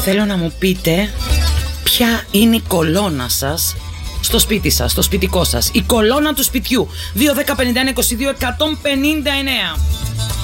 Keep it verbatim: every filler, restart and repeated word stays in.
Θέλω να μου πείτε ποια είναι η κολόνα σας στο σπίτι σας, στο σπιτικό σας. Η κολόνα του σπιτιού. δύο, δέκα, πενήντα ένα, είκοσι δύο, εκατόν πενήντα εννέα.